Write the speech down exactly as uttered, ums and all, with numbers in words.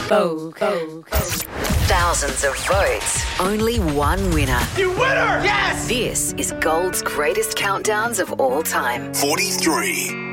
Vogue. Thousands of votes, only one winner. You winner! Yes! This is Gold's greatest countdowns of all time. forty-three.